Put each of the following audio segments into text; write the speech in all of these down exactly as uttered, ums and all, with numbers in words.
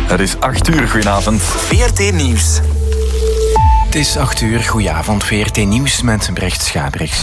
Het is acht uur, goedenavond. V R T Nieuws. Het is acht uur, goedenavond, V R T Nieuws met Brecht Schabriks.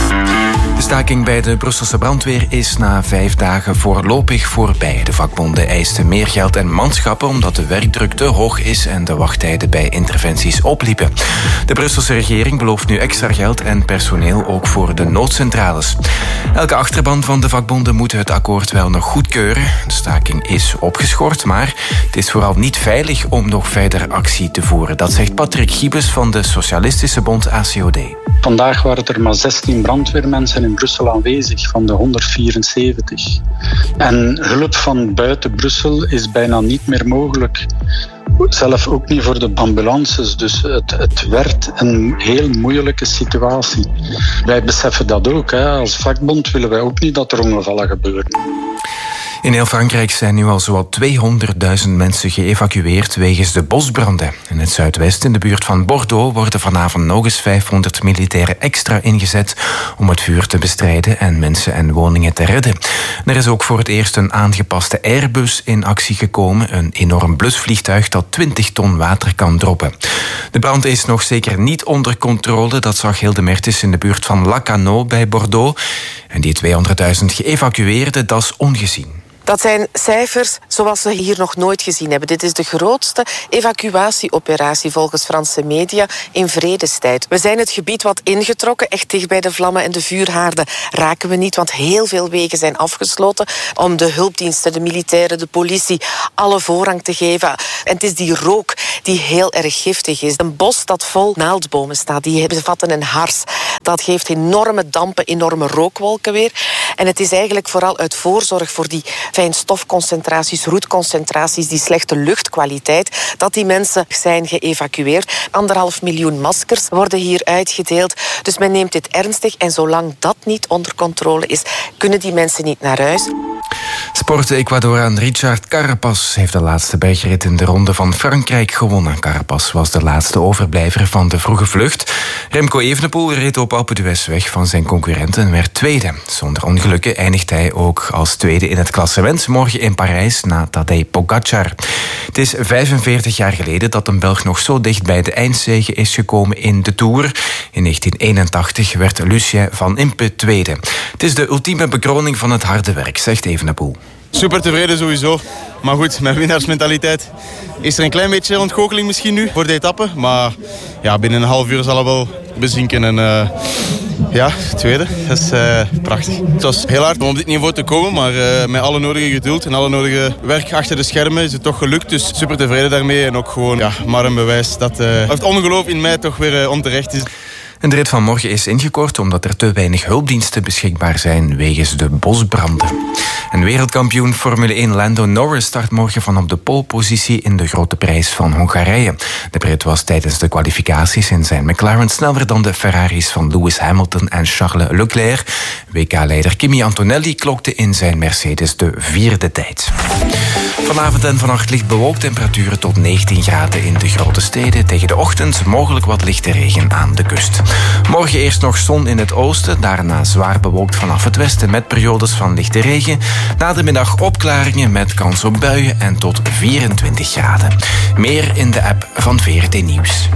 De staking bij de Brusselse brandweer is na vijf dagen voorlopig voorbij. De vakbonden eisten meer geld en manschappen omdat de werkdruk te hoog is en de wachttijden bij interventies opliepen. De Brusselse regering belooft nu extra geld en personeel ook voor de noodcentrales. Elke achterban van de vakbonden moet het akkoord wel nog goedkeuren. De staking is opgeschort, maar het is vooral niet veilig om nog verder actie te voeren. Dat zegt Patrick Giebes van de Socialistische Bond A C O D. Vandaag waren er maar zestien brandweermensen in Brussel aanwezig van de honderdvierenzeventig. En hulp van buiten Brussel is bijna niet meer mogelijk. Zelf ook niet voor de ambulances. Dus het, het werd een heel moeilijke situatie. Wij beseffen dat ook. Hè. Als vakbond willen wij ook niet dat er ongevallen gebeuren. In heel Frankrijk zijn nu al zowat tweehonderdduizend mensen geëvacueerd wegens de bosbranden. In het zuidwest, in de buurt van Bordeaux, worden vanavond nog eens vijfhonderd militairen extra ingezet om het vuur te bestrijden en mensen en woningen te redden. Er is ook voor het eerst een aangepaste Airbus in actie gekomen, een enorm blusvliegtuig dat twintig ton water kan droppen. De brand is nog zeker niet onder controle, dat zag Hilde Mertens in de buurt van Lacanau bij Bordeaux. En die tweehonderdduizend geëvacueerden, dat is ongezien. Dat zijn cijfers zoals we hier nog nooit gezien hebben. Dit is de grootste evacuatieoperatie volgens Franse media in vredestijd. We zijn het gebied wat ingetrokken, echt dicht bij de vlammen en de vuurhaarden raken we niet, want heel veel wegen zijn afgesloten om de hulpdiensten, de militairen, de politie alle voorrang te geven. En het is die rook die heel erg giftig is. Een bos dat vol naaldbomen staat, die bevatten een hars. Dat geeft enorme dampen, enorme rookwolken weer. En het is eigenlijk vooral uit voorzorg voor die fijnstofconcentraties, roetconcentraties, die slechte luchtkwaliteit, dat die mensen zijn geëvacueerd. Anderhalf miljoen maskers worden hier uitgedeeld. Dus men neemt dit ernstig en zolang dat niet onder controle is, kunnen die mensen niet naar huis. Sport-Ecuadoraan Richard Carapaz heeft de laatste bergrit in de Ronde van Frankrijk gewonnen. Carapaz was de laatste overblijver van de vroege vlucht. Remco Evenepoel reed op Alpe d'Huez weg van zijn concurrent en werd tweede. Zonder ongelukken eindigt hij ook als tweede in het klassement morgen in Parijs na Tadej Pogacar. Het is vijfenveertig jaar geleden dat een Belg nog zo dicht bij de eindzege is gekomen in de Tour. In negentien eenentachtig werd Lucien van Impe tweede. Het is de ultieme bekroning van het harde werk, zegt Evenepoel. Super tevreden sowieso. Maar goed, met winnaarsmentaliteit is er een klein beetje ontgoocheling misschien nu voor de etappe. Maar ja, binnen een half uur zal het wel bezinken. En uh, ja, tweede, dat is uh, prachtig. Het was heel hard om op dit niveau te komen, maar uh, met alle nodige geduld en alle nodige werk achter de schermen is het toch gelukt. Dus super tevreden daarmee en ook gewoon ja, maar een bewijs dat uh, het ongeloof in mij toch weer uh, onterecht is. En de rit van morgen is ingekort omdat er te weinig hulpdiensten beschikbaar zijn wegens de bosbranden. En wereldkampioen Formule één Lando Norris start morgen van op de polepositie in de Grote Prijs van Hongarije. De Brit was tijdens de kwalificaties in zijn McLaren sneller dan de Ferraris van Lewis Hamilton en Charles Leclerc. W K-leider Kimi Antonelli klokte in zijn Mercedes de vierde tijd. Vanavond en vannacht licht bewolkt, temperaturen tot negentien graden in de grote steden. Tegen de ochtend mogelijk wat lichte regen aan de kust. Morgen eerst nog zon in het oosten, daarna zwaar bewolkt vanaf het westen met periodes van lichte regen. Na de middag opklaringen met kans op buien en tot vierentwintig graden. Meer in de app van V R T Nieuws.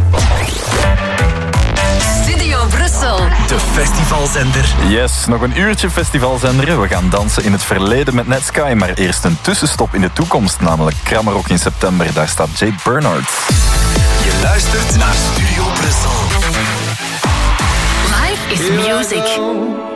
Studio Brussel. De festivalzender. Yes, nog een uurtje festivalzender. We gaan dansen in het verleden met Netsky, maar eerst een tussenstop in de toekomst, namelijk Krammerok in september. Daar staat Jay Bernard. Je luistert naar Studio Brussel. Live is music.